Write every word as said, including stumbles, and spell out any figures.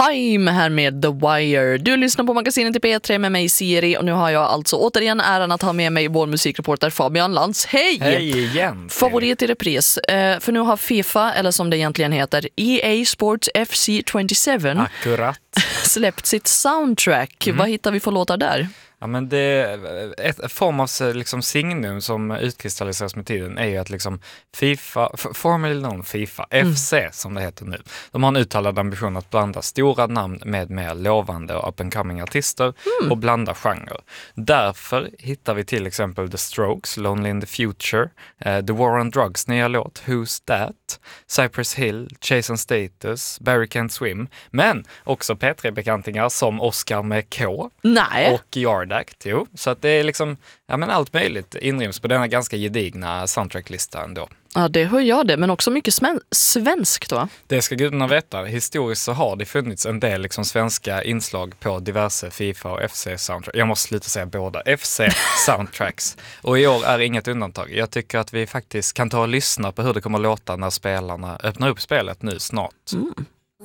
Time här med The Wire. Du lyssnar på magasinet i P tre med mig Siri och nu har jag alltså återigen äran att ha med mig vår musikreporter Fabian Lantz. Hej! Hej igen! Favorit i repris. Eh, för nu har FIFA, eller som det egentligen heter, E A Sports F C tjugosju Akkurat. släppt sitt soundtrack. Mm. Vad hittar vi för låtar där? Ja, men det är ett form av liksom signum som utkristalliseras med tiden är ju att liksom FIFA, formerly known FIFA, F C mm. som det heter nu. De har en uttalad ambition att blanda stora namn med mer lovande och up-and-coming artister mm. och blanda genre. Därför hittar vi till exempel The Strokes, Lonely in the Future, uh, The War on Drugs nya låt, Who's That, Cypress Hill, Chase and Status, Barry Can't Swim, men också P tre-bekantingar som Oscar med K Nej. och Yard Act, jo. Så att det är liksom, ja men allt möjligt inryms på denna ganska gedigna soundtracklista ändå. Ja, det hör jag det, men också mycket svenskt då. Det ska gudarna veta. Historiskt så har det funnits en del liksom svenska inslag på diverse FIFA och F C soundtracks. Jag måste sluta säga båda. F C soundtracks. Och i år är inget undantag. Jag tycker att vi faktiskt kan ta och lyssna på hur det kommer att låta när spelarna öppnar upp spelet nu snart. Mm.